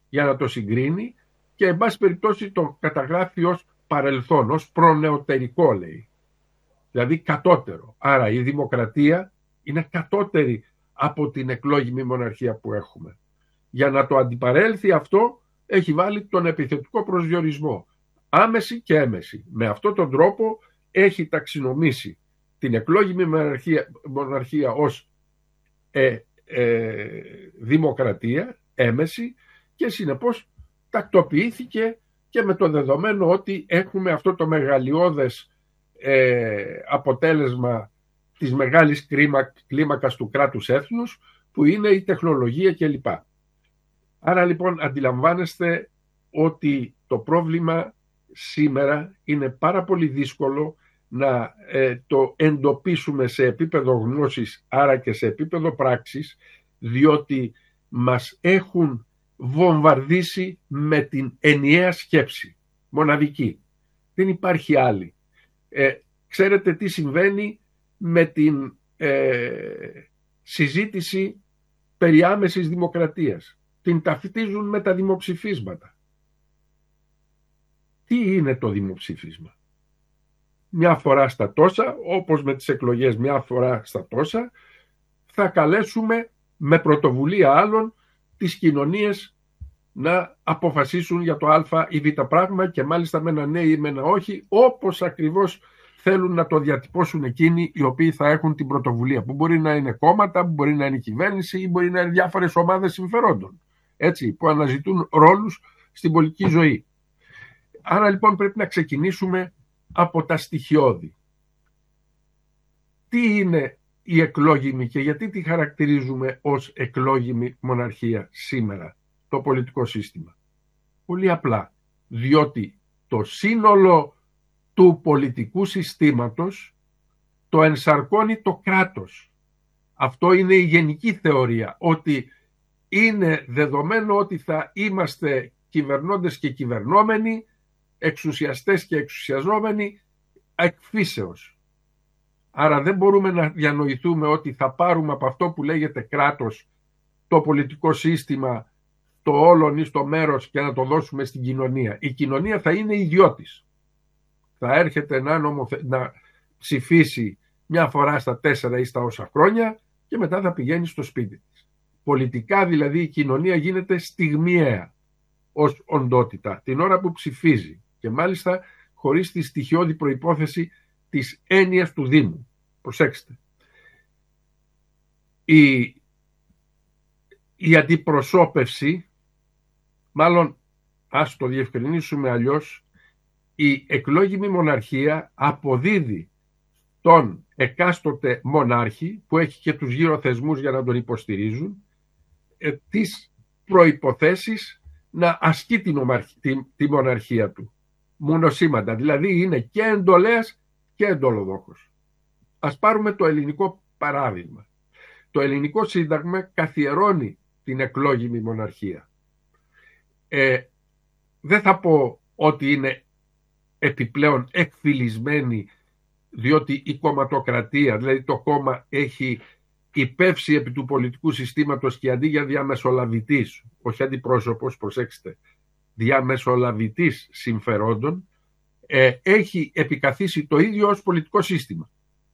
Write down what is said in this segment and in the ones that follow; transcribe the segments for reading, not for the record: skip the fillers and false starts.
για να το συγκρίνει και εν πάση περιπτώσει το καταγράφει ως παρελθόν, ως προνεωτερικό λέει. Δηλαδή κατώτερο. Άρα η δημοκρατία είναι κατώτερη από την εκλόγιμη μοναρχία που έχουμε. Για να το αντιπαρέλθει αυτό έχει βάλει τον επιθετικό προσδιορισμό. Άμεση και έμεση. Με αυτόν τον τρόπο έχει ταξινομήσει την εκλόγιμη μοναρχία ως δημοκρατία, έμεση, και συνεπώς τακτοποιήθηκε και με το δεδομένο ότι έχουμε αυτό το μεγαλειώδες αποτέλεσμα της μεγάλης κλίμακας του κράτους έθνους που είναι η τεχνολογία κλπ. Άρα λοιπόν αντιλαμβάνεστε ότι το πρόβλημα σήμερα είναι πάρα πολύ δύσκολο να το εντοπίσουμε σε επίπεδο γνώσης, άρα και σε επίπεδο πράξης, διότι μας έχουν βομβαρδίσει με την ενιαία σκέψη, μοναδική. Δεν υπάρχει άλλη. Ξέρετε τι συμβαίνει με την συζήτηση περί άμεσης δημοκρατίας. Την ταυτίζουν με τα δημοψηφίσματα. Τι είναι το δημοψήφισμα? Μια φορά στα τόσα, όπως με τις εκλογές μια φορά στα τόσα, θα καλέσουμε με πρωτοβουλία άλλων τις κοινωνίες να αποφασίσουν για το α ή β πράγμα, και μάλιστα με ένα ναι ή με ένα όχι, όπως ακριβώς θέλουν να το διατυπώσουν εκείνοι οι οποίοι θα έχουν την πρωτοβουλία, που μπορεί να είναι κόμματα, που μπορεί να είναι κυβέρνηση ή μπορεί να είναι διάφορες ομάδες συμφερόντων, έτσι, που αναζητούν ρόλους στην πολιτική ζωή. Άρα λοιπόν πρέπει να ξεκινήσουμε από τα στοιχειώδη. Τι είναι η εκλόγιμη και γιατί τη χαρακτηρίζουμε ως εκλόγιμη μοναρχία σήμερα, το πολιτικό σύστημα? Πολύ απλά, διότι το σύνολο του πολιτικού συστήματος το ενσαρκώνει το κράτος. Αυτό είναι η γενική θεωρία, ότι είναι δεδομένο ότι θα είμαστε κυβερνώντες και κυβερνόμενοι, εξουσιαστές και εξουσιαζόμενοι εκ φύσεως. Άρα δεν μπορούμε να διανοηθούμε ότι θα πάρουμε από αυτό που λέγεται κράτος το πολιτικό σύστημα, το όλον ή στο μέρος, και να το δώσουμε στην κοινωνία. Η κοινωνία θα είναι ιδιώτης. Θα έρχεται να ψηφίσει μια φορά στα 4 ή στα όσα χρόνια και μετά θα πηγαίνει στο σπίτι της. Πολιτικά δηλαδή η κοινωνία γίνεται στιγμιαία ως οντότητα την ώρα που ψηφίζει, και μάλιστα χωρίς τη στοιχειώδη προϋπόθεση της έννοιας του Δήμου. Προσέξτε. Η αντιπροσώπευση, μάλλον ας το διευκρινίσουμε αλλιώς, η εκλόγιμη μοναρχία αποδίδει τον εκάστοτε μονάρχη, που έχει και τους γύρω θεσμούς για να τον υποστηρίζουν, τις προϋποθέσεις να ασκεί τη μοναρχία του. Μονοσήμαντα, δηλαδή είναι και εντολέας και εντολοδόχος. Ας πάρουμε το ελληνικό παράδειγμα. Το ελληνικό σύνταγμα καθιερώνει την εκλόγιμη μοναρχία. Δεν θα πω ότι είναι επιπλέον εκφυλισμένη, διότι η κομματοκρατία, δηλαδή το κόμμα, έχει υπεύσει επί του πολιτικού συστήματος και αντί για διαμεσολαβητής, όχι αντιπρόσωπος, προσέξτε, διαμεσολαβητής συμφερόντων, έχει επικαθίσει το ίδιο ως πολιτικό σύστημα.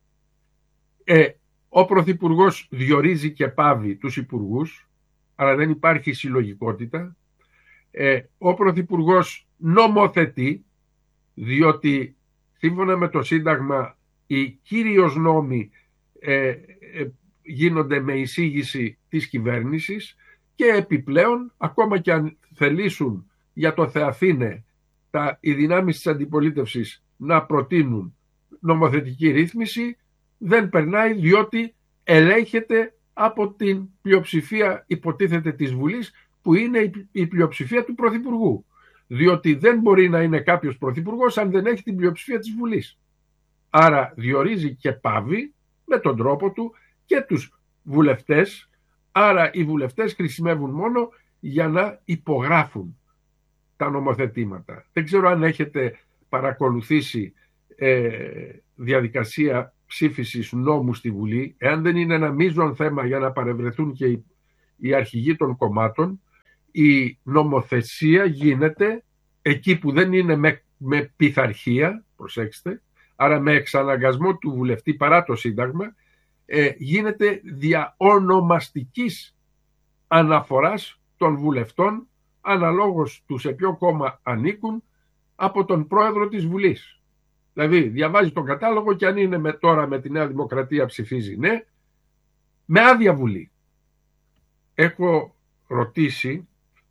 Ο Πρωθυπουργός διορίζει και πάβει τους υπουργούς, άρα δεν υπάρχει συλλογικότητα. Ο Πρωθυπουργός νομοθετεί, διότι σύμφωνα με το Σύνταγμα οι κύριος νόμοι γίνονται με εισήγηση της κυβέρνησης, και επιπλέον, ακόμα και αν θελήσουν για το Θεαθήνε οι δυνάμεις της αντιπολίτευσης να προτείνουν νομοθετική ρύθμιση, δεν περνάει, διότι ελέγχεται από την πλειοψηφία, υποτίθεται, της Βουλής, που είναι η πλειοψηφία του Πρωθυπουργού. Διότι δεν μπορεί να είναι κάποιος πρωθυπουργός αν δεν έχει την πλειοψηφία της Βουλής. Άρα διορίζει και πάβει με τον τρόπο του και τους βουλευτές. Άρα οι βουλευτές χρησιμεύουν μόνο για να υπογράφουν τα νομοθετήματα. Δεν ξέρω αν έχετε παρακολουθήσει διαδικασία ψήφισης νόμου στη Βουλή. Εάν δεν είναι ένα μείζον θέμα για να παρευρεθούν και οι αρχηγοί των κομμάτων, η νομοθεσία γίνεται εκεί που δεν είναι με πειθαρχία, προσέξτε, άρα με εξαναγκασμό του βουλευτή παρά το Σύνταγμα, γίνεται δια ονομαστικής αναφοράς των βουλευτών αναλόγως του σε ποιο κόμμα ανήκουν από τον πρόεδρο της Βουλής. Δηλαδή διαβάζει τον κατάλογο και αν είναι τώρα με τη Νέα Δημοκρατία ψηφίζει ναι, με άδεια Βουλή. Έχω ρωτήσει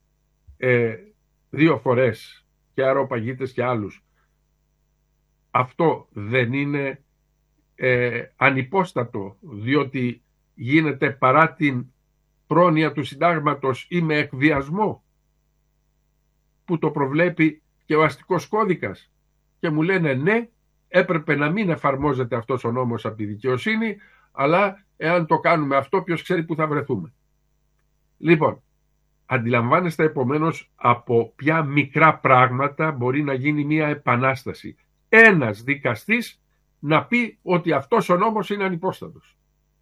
2 φορές και αεροπαγίτες και άλλους. Αυτό δεν είναι ανυπόστατο, διότι γίνεται παρά την πρόνοια του συντάγματος ή με εκβιασμό που το προβλέπει και ο αστικός κώδικας? Και μου λένε ναι, έπρεπε να μην εφαρμόζεται αυτός ο νόμος από τη δικαιοσύνη, αλλά εάν το κάνουμε αυτό, ποιος ξέρει που θα βρεθούμε. Λοιπόν, αντιλαμβάνεστε επομένως από ποια μικρά πράγματα μπορεί να γίνει μια επανάσταση. Ένας δικαστής να πει ότι αυτός ο νόμος είναι ανυπόστατος.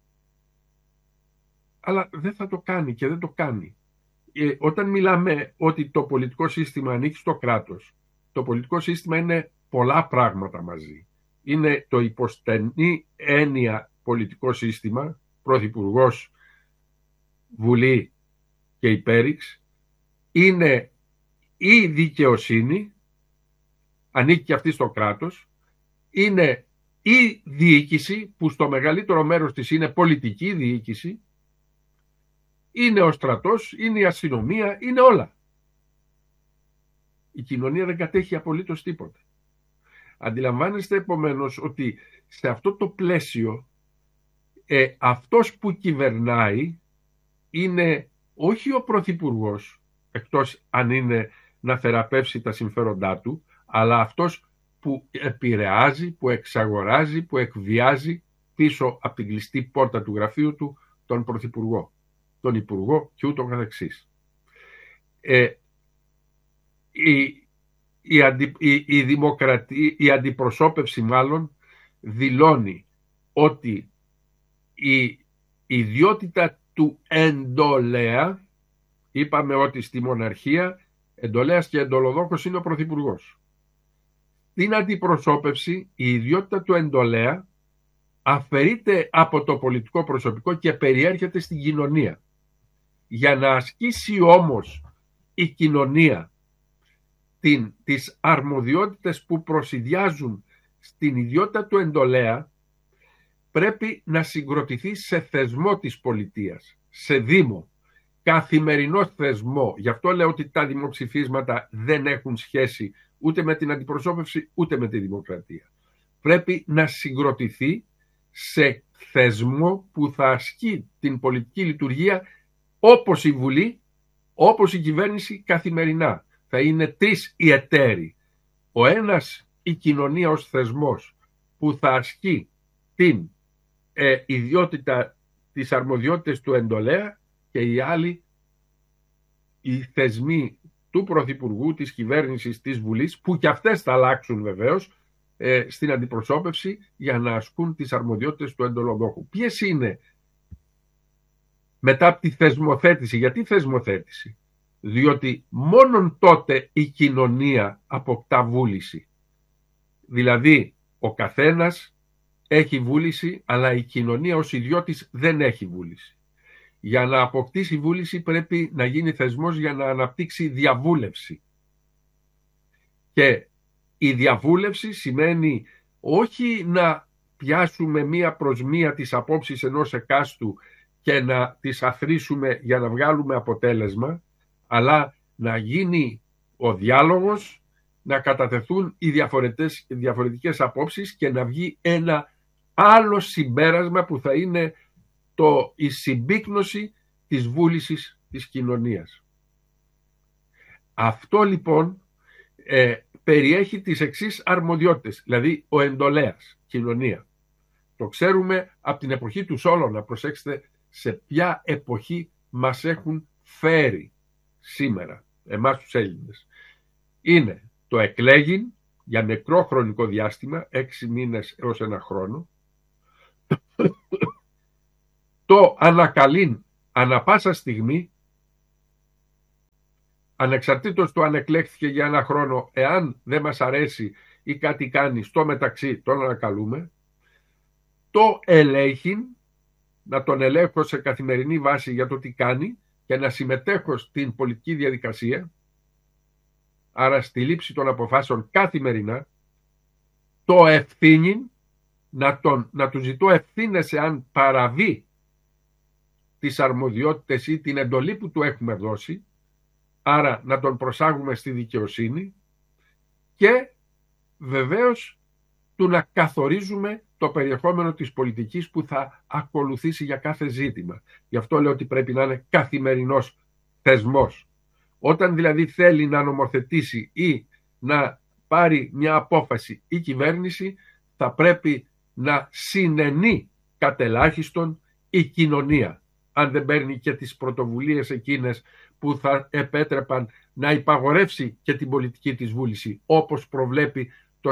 Αλλά δεν θα το κάνει και δεν το κάνει. Όταν μιλάμε ότι το πολιτικό σύστημα ανήκει στο κράτος, το πολιτικό σύστημα είναι πολλά πράγματα μαζί. Είναι το υποστενή έννοια πολιτικό σύστημα, πρωθυπουργός, Βουλή και υπέριξ, είναι η δικαιοσύνη, ανήκει και αυτή στο κράτος, είναι η διοίκηση που στο μεγαλύτερο μέρος της είναι πολιτική διοίκηση, είναι ο στρατός, είναι η αστυνομία, είναι όλα. Η κοινωνία δεν κατέχει απολύτως τίποτα. Αντιλαμβάνεστε επομένως ότι σε αυτό το πλαίσιο αυτός που κυβερνάει είναι όχι ο πρωθυπουργός, εκτός αν είναι να θεραπεύσει τα συμφέροντά του, αλλά αυτός που επηρεάζει, που εξαγοράζει, που εκβιάζει πίσω από την κλειστή πόρτα του γραφείου του τον πρωθυπουργό, τον υπουργό και ούτω καθεξής. Η αντιπροσώπευση μάλλον δηλώνει ότι η ιδιότητα του εντολέα, είπαμε ότι στη μοναρχία εντολέας και εντολοδόχος είναι ο πρωθυπουργός. Στην αντιπροσώπευση η ιδιότητα του εντολέα αφαιρείται από το πολιτικό προσωπικό και περιέρχεται στην κοινωνία. Για να ασκήσει όμως η κοινωνία τις αρμοδιότητες που προσηδιάζουν στην ιδιότητα του εντολέα, πρέπει να συγκροτηθεί σε θεσμό της πολιτείας, σε δήμο, καθημερινό θεσμό. Γι' αυτό λέω ότι τα δημοψηφίσματα δεν έχουν σχέση ούτε με την αντιπροσώπευση ούτε με τη δημοκρατία. Πρέπει να συγκροτηθεί σε θεσμό που θα ασκεί την πολιτική λειτουργία όπως η Βουλή, όπως η κυβέρνηση καθημερινά. Θα είναι 3 οι εταίροι. Ο ένας η κοινωνία ως θεσμός που θα ασκεί την ιδιότητα, τις αρμοδιότητες του εντολέα, και οι άλλοι οι θεσμοί του Πρωθυπουργού, της κυβέρνησης, της Βουλής, που και αυτές θα αλλάξουν βεβαίως στην αντιπροσώπευση για να ασκούν τις αρμοδιότητες του εντολοδόχου. Ποιες είναι μετά από τη θεσμοθέτηση? Γιατί θεσμοθέτηση? Διότι μόνον τότε η κοινωνία αποκτά βούληση. Δηλαδή ο καθένας έχει βούληση, αλλά η κοινωνία ως ιδιώτης δεν έχει βούληση. Για να αποκτήσει βούληση πρέπει να γίνει θεσμός για να αναπτύξει διαβούλευση. Και η διαβούλευση σημαίνει όχι να πιάσουμε μία προς μία τις απόψεις ενός εκάστου και να τις αθροίσουμε για να βγάλουμε αποτέλεσμα, αλλά να γίνει ο διάλογος, να κατατεθούν οι διαφορετικές απόψεις και να βγει ένα άλλο συμπέρασμα που θα είναι η συμπίκνωση της βούλησης της κοινωνίας. Αυτό λοιπόν περιέχει τις εξής αρμοδιότητες, δηλαδή ο εντολέας, κοινωνία. Το ξέρουμε από την εποχή του Σόλωνα, προσέξτε σε ποια εποχή μας έχουν φέρει σήμερα, εμάς τους Έλληνες. Είναι το εκλέγειν για μικρό χρονικό διάστημα, 6 μήνες έως 1 χρόνο, το ανακαλήν ανα πάσα στιγμή ανεξαρτήτως του αν εκλέχθηκε για ένα χρόνο, εάν δεν μας αρέσει ή κάτι κάνει στο μεταξύ, τον ανακαλούμε, το ελέγχει, να τον ελέγχω σε καθημερινή βάση για το τι κάνει και να συμμετέχω στην πολιτική διαδικασία, άρα στη λήψη των αποφάσεων καθημερινά, το ευθύνει, να του ζητώ ευθύνες εάν παραβεί τις αρμοδιότητες ή την εντολή που του έχουμε δώσει, άρα να τον προσάγουμε στη δικαιοσύνη και βεβαίως του να καθορίζουμε το περιεχόμενο της πολιτικής που θα ακολουθήσει για κάθε ζήτημα. Γι' αυτό λέω ότι πρέπει να είναι καθημερινός θεσμός. Όταν δηλαδή θέλει να νομοθετήσει ή να πάρει μια απόφαση η κυβέρνηση, θα πρέπει να συνενεί κατελάχιστον η κοινωνία, αν δεν παίρνει και τις πρωτοβουλίες εκείνες που θα επέτρεπαν να υπαγορεύσει και την πολιτική της βούληση, όπως προβλέπει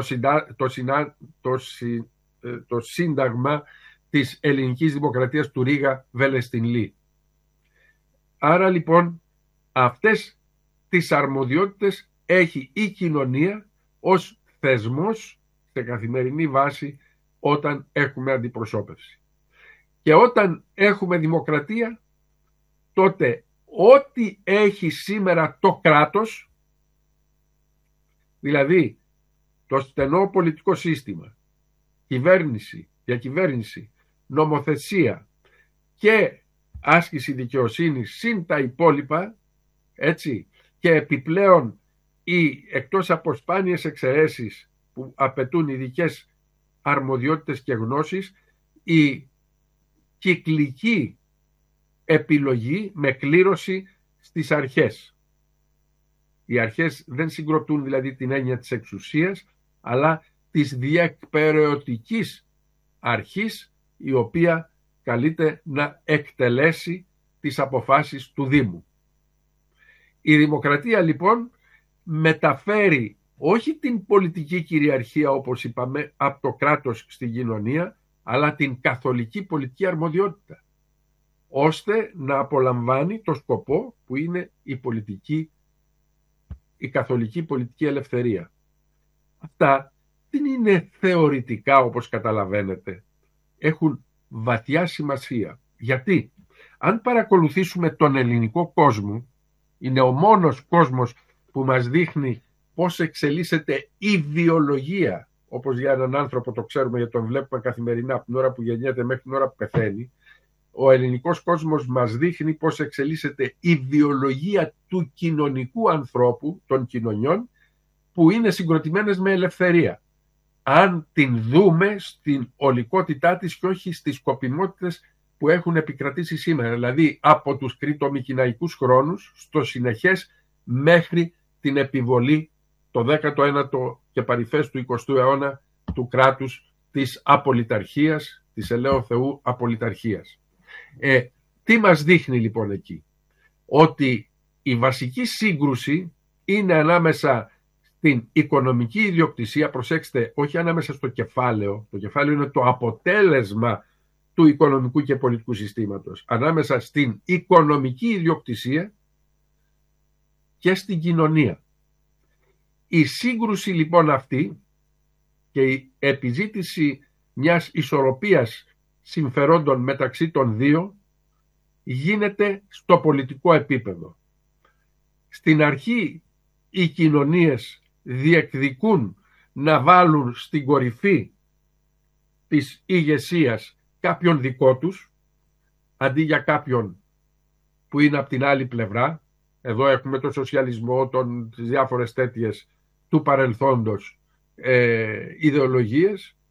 το Σύνταγμα της Ελληνικής Δημοκρατίας του Ρίγα Βελεστινλή. Άρα λοιπόν αυτές τις αρμοδιότητες έχει η κοινωνία ως θεσμός σε καθημερινή βάση όταν έχουμε αντιπροσώπευση. Και όταν έχουμε δημοκρατία, τότε ό,τι έχει σήμερα το κράτος, δηλαδή το στενό πολιτικό σύστημα, κυβέρνηση, διακυβέρνηση, νομοθεσία και άσκηση δικαιοσύνης συν τα υπόλοιπα, έτσι, και επιπλέον εκτός από σπάνιες εξαιρέσεις που απαιτούν ειδικές αρμοδιότητες και γνώσεις, η κυκλική επιλογή με κλήρωση στις αρχές. Οι αρχές δεν συγκροτούν δηλαδή την έννοια της εξουσίας, αλλά της διεκπεραιωτικής αρχής, η οποία καλείται να εκτελέσει τις αποφάσεις του Δήμου. Η δημοκρατία λοιπόν μεταφέρει όχι την πολιτική κυριαρχία, όπως είπαμε, από το κράτος στην κοινωνία, αλλά την καθολική πολιτική αρμοδιότητα, ώστε να απολαμβάνει το σκοπό που είναι η καθολική πολιτική ελευθερία. Αυτά δεν είναι θεωρητικά, όπως καταλαβαίνετε. Έχουν βαθιά σημασία. Γιατί αν παρακολουθήσουμε τον ελληνικό κόσμο, είναι ο μόνος κόσμος που μας δείχνει πώς εξελίσσεται η βιολογία, όπως για έναν άνθρωπο το ξέρουμε, γιατί τον βλέπουμε καθημερινά από την ώρα που γεννιέται μέχρι την ώρα που πεθαίνει. Ο ελληνικός κόσμος μας δείχνει πώς εξελίσσεται η βιολογία του κοινωνικού ανθρώπου, των κοινωνιών, που είναι συγκροτημένες με ελευθερία. Αν την δούμε στην ολικότητά της και όχι στις σκοπιμότητες που έχουν επικρατήσει σήμερα, δηλαδή από τους κρητομικηναϊκούς χρόνους στο συνεχές μέχρι την επιβολή το 19ο και παρυφές του 20ου αιώνα του κράτους της απολυταρχίας, της ελαίου Θεού απολυταρχίας. Τι μας δείχνει λοιπόν εκεί? Ότι η βασική σύγκρουση είναι ανάμεσα στην οικονομική ιδιοκτησία, προσέξτε, όχι ανάμεσα στο κεφάλαιο, το κεφάλαιο είναι το αποτέλεσμα του οικονομικού και πολιτικού συστήματος, ανάμεσα στην οικονομική ιδιοκτησία και στην κοινωνία. Η σύγκρουση λοιπόν αυτή και η επιζήτηση μιας ισορροπίας συμφερόντων μεταξύ των δύο γίνεται στο πολιτικό επίπεδο. Στην αρχή οι κοινωνίες διεκδικούν να βάλουν στην κορυφή της ηγεσίας κάποιον δικό τους, αντί για κάποιον που είναι από την άλλη πλευρά. Εδώ έχουμε το σοσιαλισμό, τις διάφορες τέτοιες του παρελθόντος ιδεολογίες.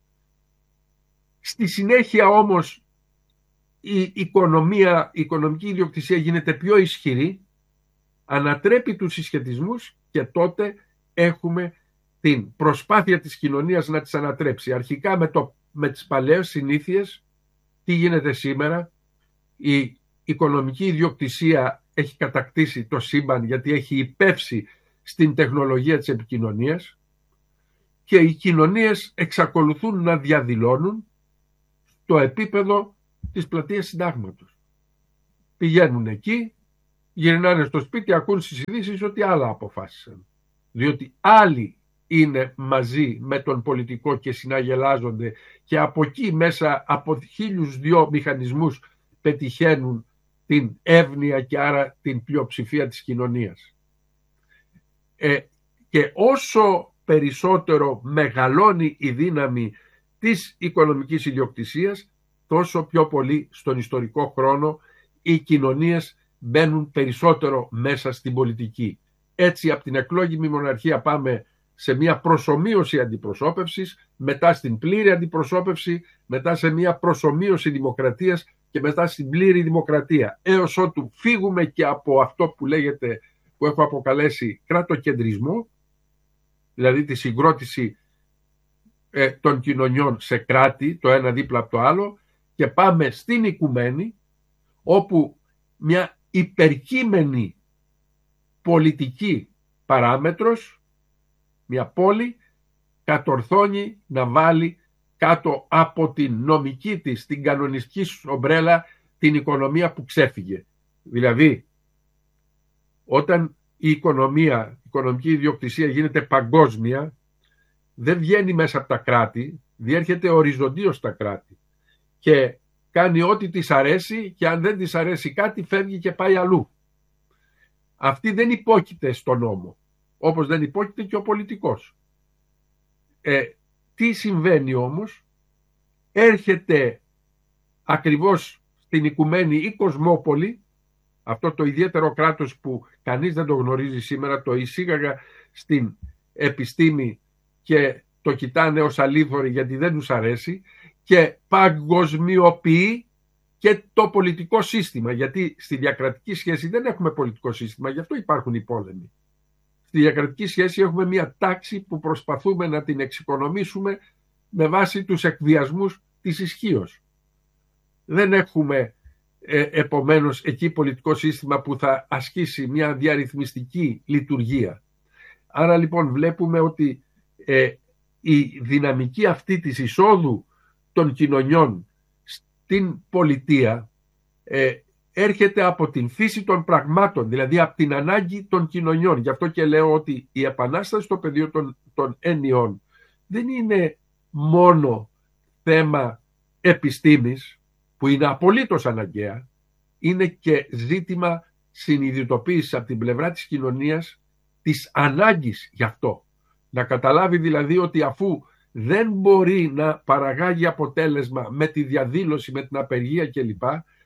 Στη συνέχεια όμως η οικονομική ιδιοκτησία γίνεται πιο ισχυρή, ανατρέπει τους συσχετισμούς και τότε έχουμε την προσπάθεια της κοινωνίας να τις ανατρέψει. Αρχικά με τις παλαιές συνήθειες. Τι γίνεται σήμερα? Η οικονομική ιδιοκτησία έχει κατακτήσει το σύμπαν, γιατί έχει υπεύσει στην τεχνολογία της επικοινωνίας, και οι κοινωνίες εξακολουθούν να διαδηλώνουν το επίπεδο της πλατείας Συντάγματος. Πηγαίνουν εκεί γυρνάνε στο σπίτι, ακούν στις ειδήσεις ότι άλλα αποφάσισαν. Διότι άλλοι είναι μαζί με τον πολιτικό και συναγελάζονται και από εκεί μέσα από 1002 μηχανισμούς πετυχαίνουν την εύνοια και άρα την πλειοψηφία της κοινωνίας. Και όσο περισσότερο μεγαλώνει η δύναμη της οικονομικής ιδιοκτησίας, τόσο πιο πολύ στον ιστορικό χρόνο οι κοινωνίες μπαίνουν περισσότερο μέσα στην πολιτική. Έτσι από την εκλόγιμη μοναρχία πάμε σε μια προσομοίωση αντιπροσώπευσης, μετά στην πλήρη αντιπροσώπευση, μετά σε μια προσομοίωση δημοκρατίας και μετά στην πλήρη δημοκρατία. Έως ότου φύγουμε και από αυτό που λέγεται, που έχω αποκαλέσει κράτοκεντρισμό, δηλαδή τη συγκρότηση των κοινωνιών σε κράτη, το ένα δίπλα από το άλλο, και πάμε στην οικουμένη, όπου μια υπερκείμενη πολιτική παράμετρος, μια πόλη, κατορθώνει να βάλει κάτω από την νομική της, την κανονιστική ομπρέλα, την οικονομία που ξέφυγε. Δηλαδή, όταν η οικονομική ιδιοκτησία γίνεται παγκόσμια, δεν βγαίνει μέσα από τα κράτη, διέρχεται οριζοντίως στα κράτη και κάνει ό,τι της αρέσει, και αν δεν της αρέσει κάτι φεύγει και πάει αλλού. Αυτή δεν υπόκειται στον νόμο, όπως δεν υπόκειται και ο πολιτικός. Τι συμβαίνει όμως? Έρχεται ακριβώς στην οικουμένη η Κοσμόπολη, αυτό το ιδιαίτερο κράτος που κανείς δεν το γνωρίζει σήμερα, το εισήγαγα στην επιστήμη και το κοιτάνε ως αλήθωροι γιατί δεν τους αρέσει, και παγκοσμιοποιεί και το πολιτικό σύστημα, γιατί στη διακρατική σχέση δεν έχουμε πολιτικό σύστημα, γι' αυτό υπάρχουν οι πόλεμοι. Στη διακρατική σχέση έχουμε μια τάξη που προσπαθούμε να την εξοικονομήσουμε με βάση τους εκβιασμούς της ισχύως. Δεν έχουμε επομένως εκεί πολιτικό σύστημα που θα ασκήσει μια διαρρυθμιστική λειτουργία. Άρα λοιπόν βλέπουμε ότι η δυναμική αυτή της εισόδου των κοινωνιών στην πολιτεία έρχεται από την φύση των πραγμάτων, δηλαδή από την ανάγκη των κοινωνιών. Γι' αυτό και λέω ότι η επανάσταση στο πεδίο των έννοιων δεν είναι μόνο θέμα επιστήμης, που είναι απολύτως αναγκαία, είναι και ζήτημα συνειδητοποίησης από την πλευρά της κοινωνίας της ανάγκης γι' αυτό. Να καταλάβει δηλαδή ότι αφού δεν μπορεί να παραγάγει αποτέλεσμα με τη διαδήλωση, με την απεργία κλπ,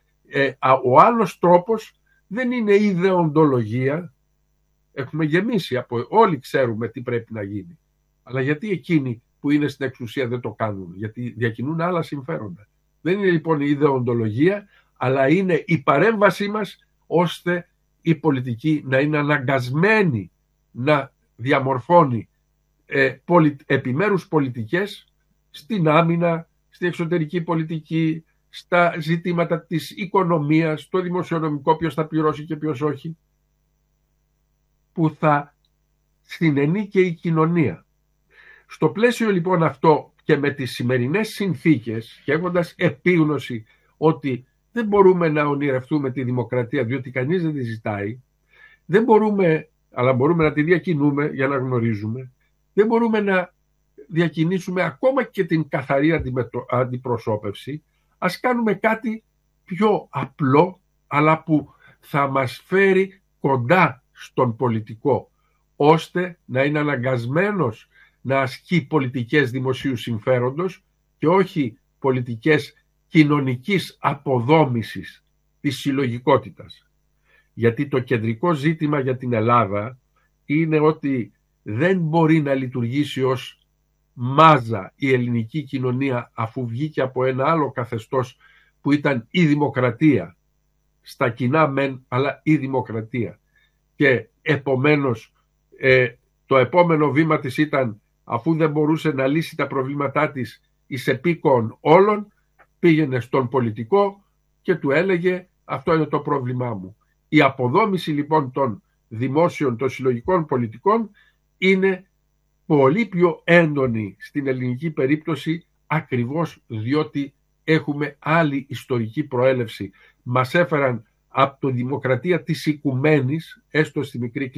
ο άλλος τρόπος δεν είναι η ιδεοντολογία. Έχουμε γεμίσει, όλοι ξέρουμε τι πρέπει να γίνει. Αλλά γιατί εκείνοι που είναι στην εξουσία δεν το κάνουν? Γιατί διακινούν άλλα συμφέροντα. Δεν είναι λοιπόν η ιδεοντολογία, αλλά είναι η παρέμβασή μας ώστε η πολιτική να είναι αναγκασμένη να διαμορφώνει επιμέρους πολιτικές στην άμυνα, στην εξωτερική πολιτική, στα ζητήματα της οικονομίας, στο δημοσιονομικό, ποιος θα πληρώσει και ποιος όχι, που θα συνενεί και η κοινωνία. Στο πλαίσιο λοιπόν αυτό και με τις σημερινές συνθήκες και έχοντας επίγνωση ότι δεν μπορούμε να ονειρευτούμε τη δημοκρατία διότι κανείς δεν τη ζητάει, δεν μπορούμε, αλλά μπορούμε να τη διακινούμε για να γνωρίζουμε, δεν μπορούμε να διακινήσουμε ακόμα και την καθαρή αντιπροσώπευση. Ας κάνουμε κάτι πιο απλό, αλλά που θα μας φέρει κοντά στον πολιτικό, ώστε να είναι αναγκασμένος να ασκεί πολιτικές δημοσίου συμφέροντος και όχι πολιτικές κοινωνικής αποδόμησης της συλλογικότητας. Γιατί το κεντρικό ζήτημα για την Ελλάδα είναι ότι δεν μπορεί να λειτουργήσει ως μάζα η ελληνική κοινωνία αφού βγήκε από ένα άλλο καθεστώς που ήταν η δημοκρατία. Στα κοινά μεν, αλλά η δημοκρατία. Και επομένως το επόμενο βήμα της ήταν, αφού δεν μπορούσε να λύσει τα προβλήματά της εις επίκον όλων, πήγαινε στον πολιτικό και του έλεγε αυτό είναι το πρόβλημά μου. Η αποδόμηση λοιπόν των δημόσιων, των συλλογικών πολιτικών είναι πολύ πιο έντονη στην ελληνική περίπτωση ακριβώς διότι έχουμε άλλη ιστορική προέλευση. Μας έφεραν από τη δημοκρατία της οικουμένης, έστω στη μικρή